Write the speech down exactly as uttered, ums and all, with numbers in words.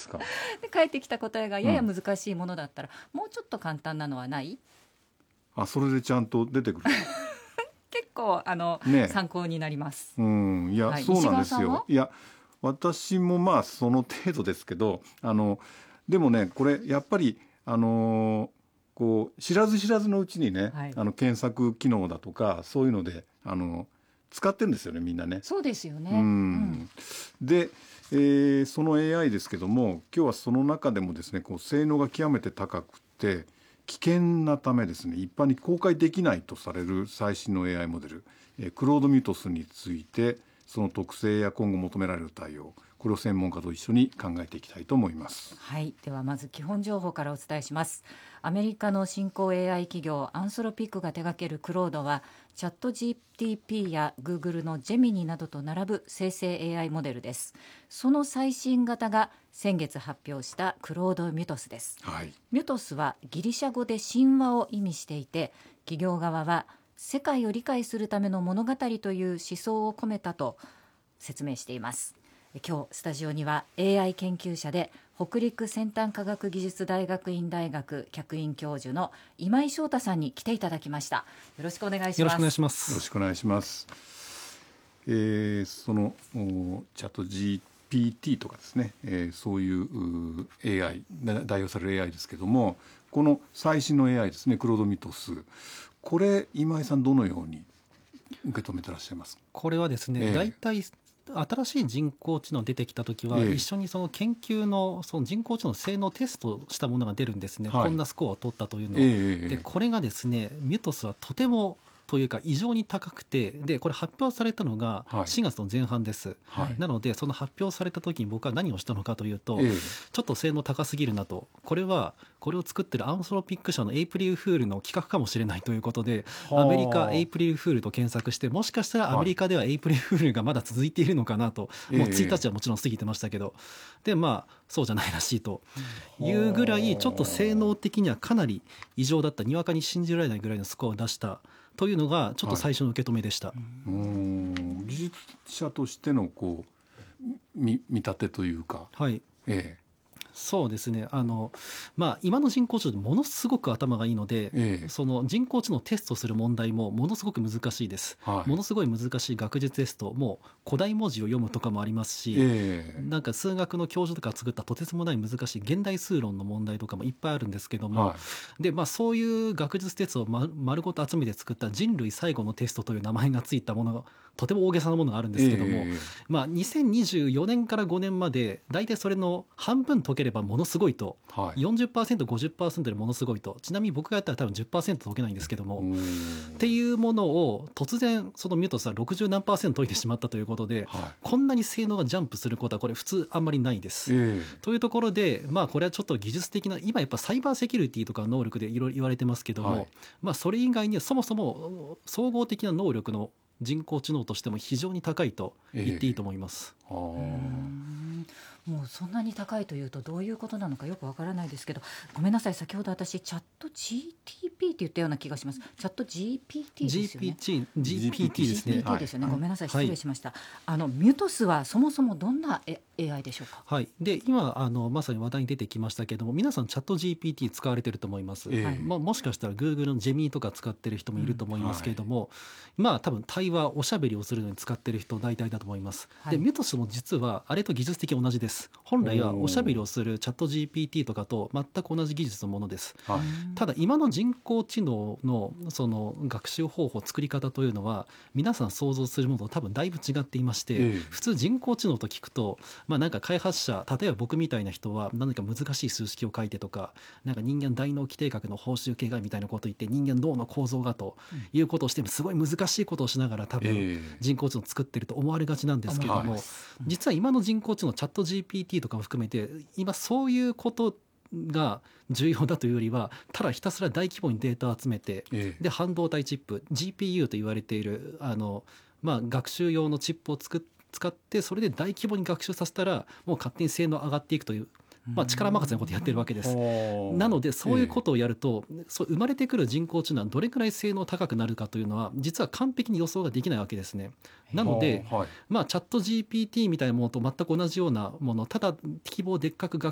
ですか。 で返ってきた答えがやや難しいものだったら、うん、もうちょっと簡単なのはない？ あ、それでちゃんと出てくる結構あの、ね、参考になります。 うん、いや、はい、そうなんですよ。いや私もまあその程度ですけど、あのでもね、これやっぱりあのこう知らず知らずのうちにね、はい、あの検索機能だとかそういうのであの使ってるんですよね、みんなね。 そうですよね。 うん、うん、で、えー、その エーアイ ですけども、今日はその中でもですね、こう性能が極めて高くて危険なためですね、一般に公開できないとされる最新の エーアイ モデル、えー、クロードミュートスについて、その特性や今後求められる対応、これを専門家と一緒に考えていきたいと思います。 はい、ではまず基本情報からお伝えします。アメリカの新興 エーアイ 企業アンソロピックが手掛けるクロードは、チャット ジーティーピー や Google のジェミニなどと並ぶ生成 エーアイ モデルです。その最新型が先月発表したクロードミュトスです。はい、ミュトスはギリシャ語で神話を意味していて、企業側は世界を理解するための物語という思想を込めたと説明しています。今日スタジオには エーアイ 研究者で北陸先端科学技術大学院大学客員教授の今井翔太さんに来ていただきました。よろしくお願いします。 よろしくお願いします。 よろしくお願いします。えー、そのチャット ジーピーティー とかですね、えー、そういう エーアイ、代用される エーアイ ですけども、この最新の エーアイ ですね、クロードミトス、これ今井さんどのように受け止めてらっしゃいますか？ これはですね、大体、えー新しい人工知能出てきたときは、ええ、一緒にその研究 の, その人工知能の性能テストしたものが出るんですね、はい、こんなスコアを取ったというのを、え、でこれがですね、ミュトスはとてもというか異常に高くて、でこれ発表されたのがしがつの前半です、はい、なのでその発表された時に僕は何をしたのかというと、ええ、ちょっと性能高すぎるなと、これはこれを作ってるアンソロピック社のエイプリルフールの企画かもしれないということで、アメリカエイプリルフールと検索して、もしかしたらアメリカではエイプリルフールがまだ続いているのかなと、はい、もうついたちはもちろん過ぎてましたけど、でまあそうじゃないらしいというぐらい、ちょっと性能的にはかなり異常だった、にわかに信じられないぐらいのスコアを出したというのがちょっと最初の受け止めでした。はい、 うーん、技術者としてのこう 見, 見立てというか、 はい、 ええ、 そうですね、あの、まあ、今の人工知能ってものすごく頭がいいので、ええ、その人工知能をテストする問題もものすごく難しいです、はい、ものすごい難しい学術テストも古代文字を読むとかもありますし、ええ、なんか数学の教授とか作ったとてつもない難しい現代数論の問題とかもいっぱいあるんですけども、はい、でまあ、そういう学術テストを、ま、丸ごと集めて作った人類最後のテストという名前がついたものがとても大げさなものがあるんですけども、えーまあ、にせんにじゅうよねんからごねんまでだいたいそれの半分解ければものすごいと、はい、よんじゅっパーセント、ごじゅっパーセント でものすごいと、ちなみに僕がやったら多分 じゅっパーセント 解けないんですけどもっていうものを突然そのミュートスはろくじゅうなんパーセント解いてしまったということで、はい、こんなに性能がジャンプすることはこれ普通あんまりないです、えー、というところで、まあ、これはちょっと技術的な、今やっぱサイバーセキュリティとか能力でいろいろ言われてますけども、はい、まあ、それ以外にはそもそも総合的な能力の人工知能としても非常に高いと言っていいと思います、えー、 うーん、もうそんなに高いというとどういうことなのかよくわからないですけど、ごめんなさい、先ほど私チャット ジーティーピー って言ったような気がします。チャット ジーピーティー ですよね。 ジーピーティー ですね。 ジーピーティー ですよね、はい、ごめんなさい、失礼しました、はい、あのミュトスはそもそもどんな エーアイ でしょうか？ はい、で今あのまさに話題に出てきましたけども、皆さんチャット ジーピーティー 使われてると思います、えーまあ、もしかしたら Google のジェミニとか使ってる人もいると思いますけれども、うん、はい、まあ多分対話おしゃべりをするのに使ってる人大体だと思います、はい、でミュトスも実はあれと技術的に同じです。本来はおしゃべりをするチャット ジーピーティー とかと全く同じ技術のものです、はい、ただ今の人工知能のその学習方法作り方というのは皆さん想像するものと多分だいぶ違っていまして、えー、普通人工知能と聞くと、まあ、なんか開発者、例えば僕みたいな人は何か難しい数式を書いてとか、なんか人間大脳基底核の報酬形がみたいなことを言って人間脳の構造がということをして、すごい難しいことをしながら多分人工知能を作ってると思われがちなんですけども、実は今の人工知能チャット ジーピーティー とかも含めて今そういうことが重要だというよりは、ただひたすら大規模にデータを集めて、ええ、で半導体チップ ジーピーユー と言われているあの、まあ、学習用のチップを作っ使ってそれで大規模に学習させたらもう勝手に性能上がっていくという、まあ、力任せのことをやってるわけです。なのでそういうことをやると、ええ、そう生まれてくる人工知能はどれくらい性能高くなるかというのは実は完璧に予想ができないわけですね。なので、はい、まあ、チャット ジーピーティー みたいなものと全く同じようなもの、ただ規模をでっかく